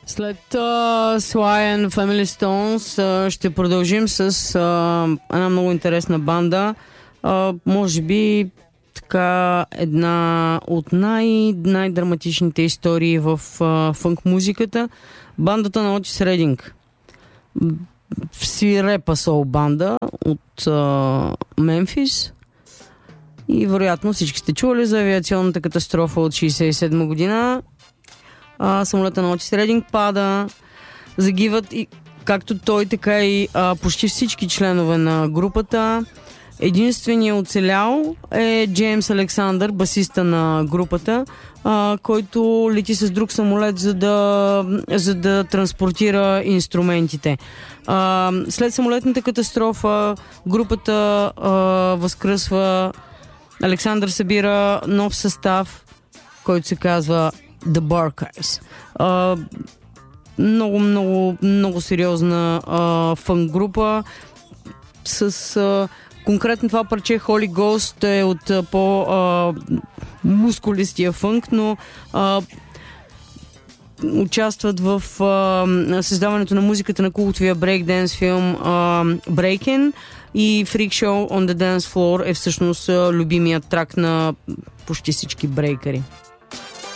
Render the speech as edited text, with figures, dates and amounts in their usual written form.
След Sly and Family Stones ще продължим с една много интересна банда. Може би така една от най-драматичните истории в фънк музиката. Бандата на Отис Рединг. Свирепа сол банда от Мемфис. И вероятно всички сте чували за авиационната катастрофа от 1967 година. Самолета на Отис Рединг пада, загиват и както той, така и почти всички членове на групата. Единственият оцелял е Джеймс Александър, басиста на групата, който лети с друг самолет, за да транспортира инструментите. След самолетната катастрофа групата възкръсва. Александър събира нов състав, който се казва The Barkers. Много сериозна фънк група с конкретно това парче Holy Ghost е от по-мускулистия фънк, но участват в създаването на музиката на култовия брейкденс филм Breakin' и Freak Show on the Dance Floor е всъщност любимият трак на почти всички брейкъри.